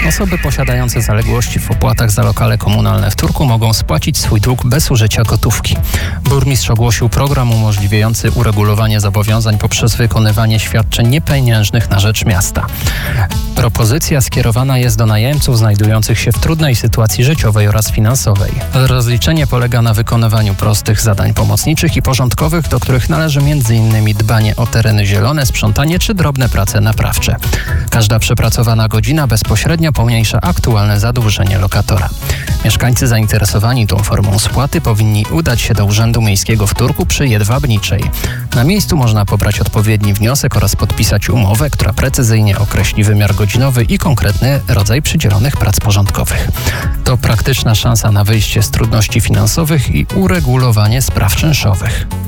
Osoby posiadające zaległości w opłatach za lokale komunalne w Turku mogą spłacić swój dług bez użycia gotówki. Burmistrz ogłosił program umożliwiający uregulowanie zobowiązań poprzez wykonywanie świadczeń niepieniężnych na rzecz miasta. Propozycja skierowana jest do najemców znajdujących się w trudnej sytuacji życiowej oraz finansowej. Rozliczenie polega na wykonywaniu prostych zadań pomocniczych i porządkowych, do których należy m.in. dbanie o tereny zielone, sprzątanie czy drobne prace naprawcze. Każda przepracowana godzina bezpośrednio pomniejsza aktualne zadłużenie lokatora. Mieszkańcy zainteresowani tą formą spłaty powinni udać się do Urzędu Miejskiego w Turku przy Jedwabniczej. Na miejscu można pobrać odpowiedni wniosek oraz podpisać umowę, która precyzyjnie określi wymiar godzinowy i konkretny rodzaj przydzielonych prac porządkowych. To praktyczna szansa na wyjście z trudności finansowych i uregulowanie spraw czynszowych.